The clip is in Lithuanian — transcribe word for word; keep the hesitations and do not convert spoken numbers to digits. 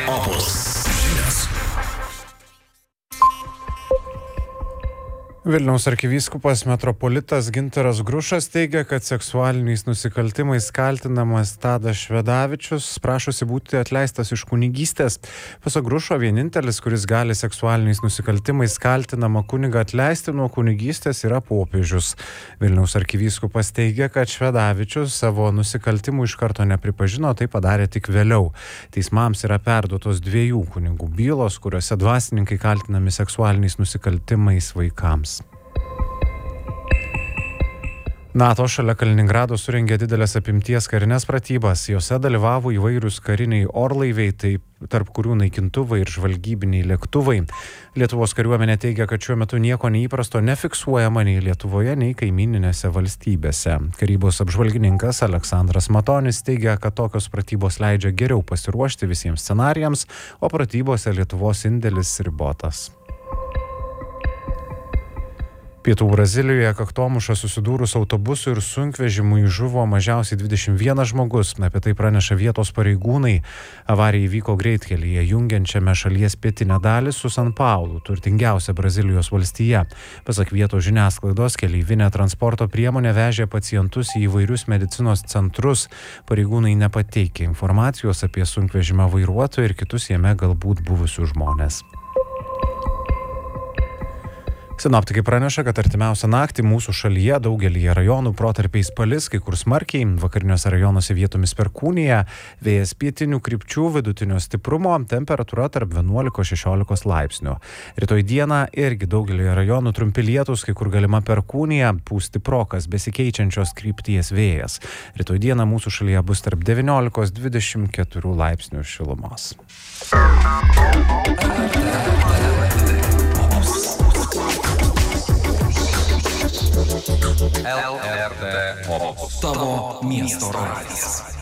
Opus žinios. Vilniaus arkivyskupas metropolitas Gintaras Grušas teigia, kad seksualiniais nusikaltimais kaltinamas Tadas Švedavičius prašosi būti atleistas iš kunigystės. Pasak Grušo, vienintelis, kuris gali seksualiniais nusikaltimais kaltinamą kunigą atleisti nuo kunigystės, yra popiežius. Vilniaus arkivyskupas teigia, kad Švedavičius savo nusikaltimų iš karto nepripažino, tai padarė tik vėliau. Teismams yra perduotos dviejų kunigų bylos, kuriuose dvasininkai kaltinami seksualiniais nusikaltimais vaikams. NATO šalia Kaliningrado surengė didelės apimties karinės pratybas. Jose dalyvavo įvairūs kariniai orlaiviai, taip, tarp kurių naikintuvai ir žvalgybiniai lėktuvai. Lietuvos kariuomenė teigia, kad šiuo metu nieko neįprasto nefiksuojama nei Lietuvoje, nei kaimyninėse valstybėse. Karybos apžvalgininkas Aleksandras Matonis teigia, kad tokios pratybos leidžia geriau pasiruošti visiems scenarijams, o pratybose Lietuvos indėlis ribotas. Pietų Brazilijoje kaktomuša susidūrus autobusų ir sunkvežimui žuvo mažiausiai dvidešimt vienas žmogus. Apie tai praneša vietos pareigūnai. Avarija įvyko greitkelyje, jungiančiame šalies pietinę dalį su San Paulu, turtingiausia Brazilijos valstija. Pasak vietos žiniasklaidos, keleivinė transporto priemonė vežė pacientus į įvairius medicinos centrus. Pareigūnai nepateikė informacijos apie sunkvežimio vairuotoją ir kitus jame galbūt buvusius žmonės. Sinoptikai praneša, kad artimiausią naktį mūsų šalyje daugelyje rajonų protarpiais palis, kai kur smarkiai, vakariniuose rajonuose vietomis perkūnija, vėjas pietinių krypčių vidutinio stiprumo, temperatūra tarp vienuolikos šešiolikos laipsnių. Rytoj dieną irgi daugelyje rajonų trumpi lietūs, kai kur galima perkūnija, pūs stiprokas besikeičiančios krypties vėjas. Rytoj dieną mūsų šalyje bus tarp devyniolikos dvidešimt keturių laipsnių šilumos. L R T Opus. Tavo miesto radijas.